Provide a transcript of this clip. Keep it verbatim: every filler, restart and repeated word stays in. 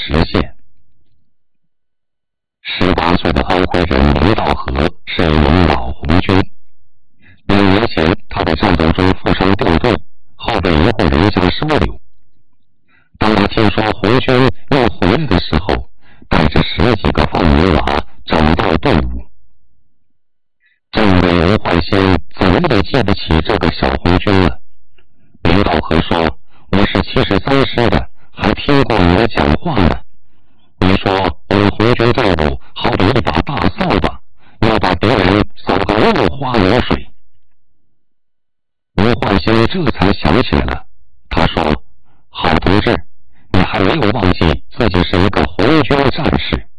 实现。十八岁的安徽人刘道和是一名老红军，两年前他在战斗中负伤掉队，后被一户人家收留。当他听说红军又回来的时候，带着十几个放牛娃找到队伍。政委吴焕先怎么也记不起这个小红军了。刘道和说：“我是七十三师的，还听过你的讲话呢。你说我们红军队伍好比一把大扫把，要把别人扫个落花流水。”吴焕先这才想起来了，他说：“好同志，你还没有忘记自己是一个红军战士。”